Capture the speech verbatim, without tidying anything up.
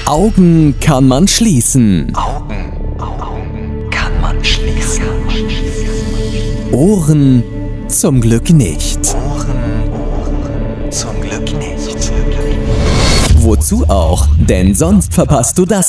Augen kann man schließen. Augen, Augen kann man schließen. Ohren zum Glück nicht. Ohren, Ohren zum Glück nicht. Wozu auch? Denn sonst verpasst du das